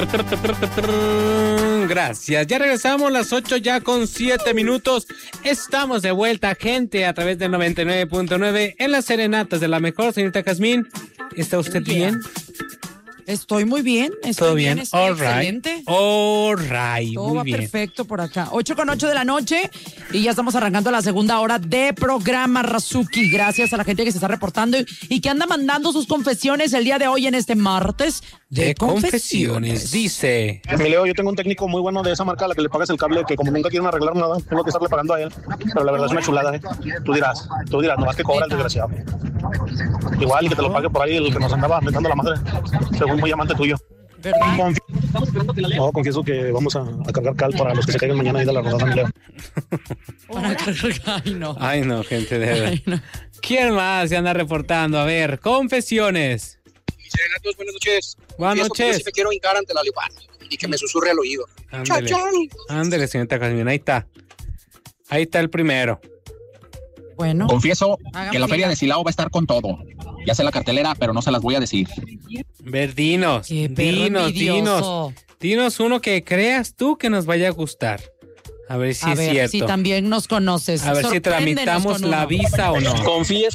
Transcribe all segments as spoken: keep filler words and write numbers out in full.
Gracias, ya regresamos, las ocho ya con siete minutos. Estamos de vuelta, gente, a través del noventa y nueve punto nueve en las serenatas de la mejor. Señorita Jazmín, ¿está usted bien? Estoy muy bien. Estoy ¿Todo bien? bien estoy All excelente. right. All right. Todo muy va bien. perfecto por acá. ocho con ocho de la noche y ya estamos arrancando la segunda hora de programa Razuki. Gracias a la gente que se está reportando y, y que anda mandando sus confesiones el día de hoy en este martes de, De confesiones. confesiones. Dice: Emilio, yo tengo un técnico muy bueno de esa marca a la que le pagas el cable, que como nunca quieren arreglar nada, tengo que estarle pagando a él. Pero la verdad es una chulada, ¿eh? Tú dirás, tú dirás, nomás que cobra el desgraciado. Igual y que te lo pague por ahí el que nos andaba metiendo la madre, según muy amante tuyo. ¿Verdad? Confi- no, confieso que vamos a, a cargar cal para los que se caigan mañana ahí de la rodada, Emilio. Para cargar- Ay, no. Ay, no, gente, de verdad. Ay, no. ¿Quién más se anda reportando? A ver, confesiones. Serenatos, buenas noches. Buenas Confieso que yo noches. sí me quiero hincar ante la Leopardi y que me susurre al oído. Ándele, ándele, señorita Jazmín, ahí está. Ahí está el primero. Bueno. Confieso Hagan que la fila. feria de Silao va a estar con todo. Ya sé la cartelera, pero no se las voy a decir. Ver, dinos, Qué perro dinos, envidioso. dinos. Dinos uno que creas tú que nos vaya a gustar. A ver si A es ver, cierto. si también nos conoces. A ver si Sorpréndenos tramitamos con la uno. visa o no. Confíes.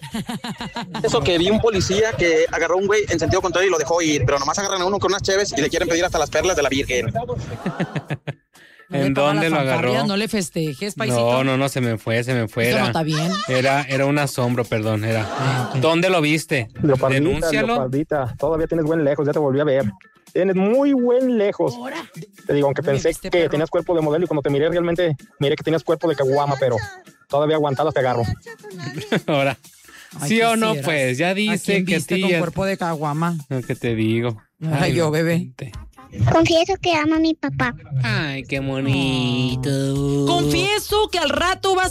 Eso que vi un policía que agarró a un güey en sentido contrario y lo dejó ir, pero nomás agarran a uno con unas cheves y le quieren pedir hasta las perlas de la Virgen. No le ¿En toman dónde las lo agarró? fanfarrias, No le festejes, paisito. No, no, no, se me fue, se me fue. Eso Era, no está bien. era, era un asombro, perdón, era. ¿Dónde lo viste? Leopardita, Denúncialo. Leopardita, todavía tienes buen lejos, ya te volví a ver. Tienes muy buen lejos. Ahora. Te digo, aunque Me pensé viste, que perro. tenías cuerpo de modelo y cuando te miré realmente miré que tenías cuerpo de caguama, pero todavía aguantado te agarro. Ahora. Ay, ¿Sí o no, quisieras. pues? Ya ¿A dice quién que a viste ti con ya- cuerpo de caguama? Lo que te digo. Ay, yo, no, bebé. gente. Confieso que amo a mi papá. Ay, qué bonito. Confieso que al rato vas